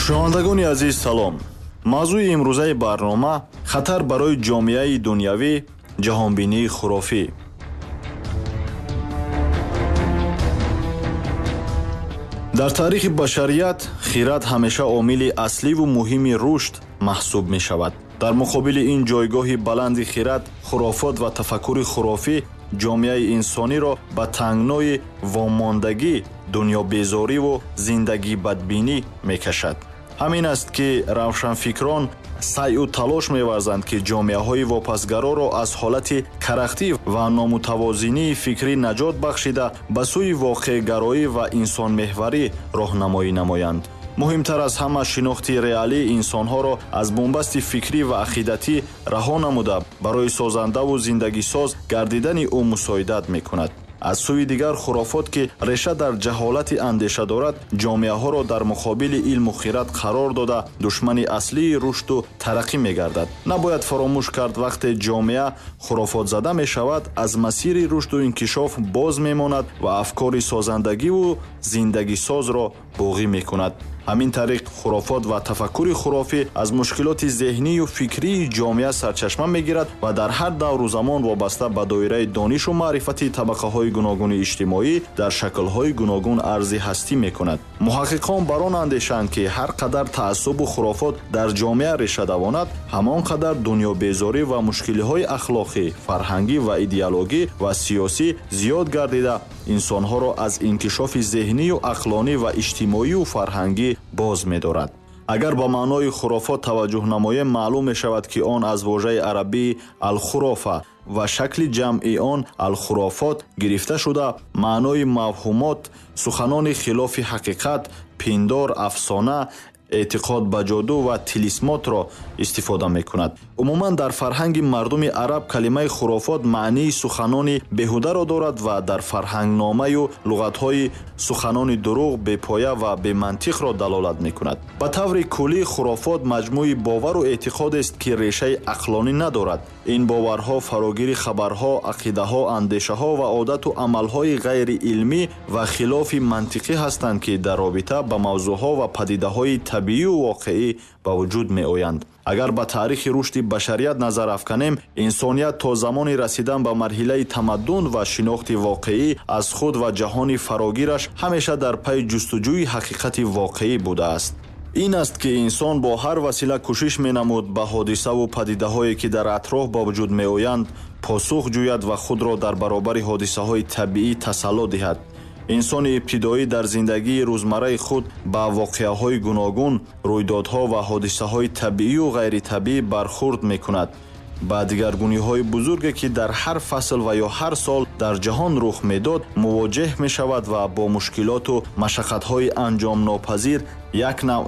шунавандагони азиз салом. мавзӯи имрӯзаи барнома хатар барои ҷомеаи дунявӣ, ҷаҳонбинии хурофӣ. дар таърихи башарият хират ҳамеша омили асливу муҳими рушд маҳсуб мешавад. дар муқобили ин ҷойгоҳи баланди хират, хурофот ва тафаккури хурофӣ ҷомеаи инсониро ба тангнои вомондагӣ, дунёбезориву зиндагии бадбинӣ мекашад. ҳамин аст ки равшанфикрон сайъу талош меварзанд ки ҷомеаҳои вопасгароро аз ҳолати карахтӣ ва номутавозинии фикрӣ наҷот бахшида ба сӯи воқеъгароӣ ва инсонмеҳварӣ роҳнамоӣ намоянд. муҳимтар аз ҳама шинохти реалии инсонҳоро аз бомбасти фикрӣ ва ақидатӣ раҳо намуда барои созандаву зиндагисоз гардидани ӯ мусоидат мекунад. аз сӯи дигар хурофот ки реша дар ҷаҳолати андеша дорад, ҷомеаҳоро дар муқобили илму хират қарор дода душмани аслии рушду тараққӣ мегардад. набояд фаромӯш кард вақте ҷомеа хурофотзада мешавад, аз масири рушду инкишоф боз мемонад ва афкори созандагиву зиндагисозро боғӣ мекунад. ҳамин тариқ хурофот ва тафаккури хурофӣ аз мушкилоти зеҳнию фикрии ҷомеа сарчашма мегирад ва дар ҳар давру замон вобаста ба доираи донишу маърифати табақаҳои гуногуни иҷтимоӣ дар шаклҳои гуногун арзи ҳастӣ мекунад. муҳаққиқон бар он андешаанд ки ҳар қадар таассубу хурофот дар ҷомеа реша давонад, ҳамон қадар дунёбезорӣ ва мушкилиҳои ахлоқӣ, фарҳангӣ ва идеологӣ ва сиёсӣ зиёд гардида инсонҳоро аз инкишофи зеҳнию ақлонӣ ва иҷтимоию фарҳангӣ боз медорад. агар ба маънои хурофот таваҷҷӯҳ намоем, маълум мешавад ки он аз вожаи арабии алхурофа ва шакли ҷамъи он алхурофот гирифта шуда маънои мавҳумот, суханони хилофи ҳақиқат, пиндор, афсона, эътиқод ба ҷоду ва тилисмотро истифода мекунад. умуман дар фарҳанги мардуми араб калимаи хурофот маънии суханони беҳударо дорад ва дар фарҳангномаю луғатҳои суханони дурӯғ, бепоя ва бемантиқро далолат мекунад. ба таври куллӣ хурофот маҷмӯи бовару эътиқодест ки решаи ақлонӣ надорад. ин боварҳо фарогири хабарҳо, ақидаҳо, андешаҳо ва одату амалҳои ғайриилмӣ ва хилофи мантиқӣ ҳастанд, ки дар робита ба мавзӯъҳо ва падидаҳои табиию воқеӣ ба вуҷуд меоянд. агар ба таърихи рушди башарият назар афканем, инсоният то замони расидан ба марҳилаи тамаддун ва шинохти воқеӣ аз худ ва ҷаҳони фарогираш ҳамеша дар пай ҷустуҷӯи ҳақиқати воқеӣ будааст. ин аст ки инсон бо ҳар васила кӯшиш менамуд ба ҳодисаву падидаҳое ки дар атроф ба вуҷуд меоянд посух ҷӯяд ва худро дар баробари ҳодисаҳои табиӣ тасаллут диҳад. инсони ибтидоӣ дар зиндагии рӯзмарраи худ ба воқеаҳои гуногун, рӯйдодҳо ва ҳодисаҳои табиию ғайритабиӣ бархӯрд мекунад. ба дигаргуниҳои бузурге ки дар ҳар фасл ва ё ҳар сол дар ҷаҳон рух медод мувоҷеҳ мешавад ва бо мушкилоту машаққатҳои анҷомнопазир як навъ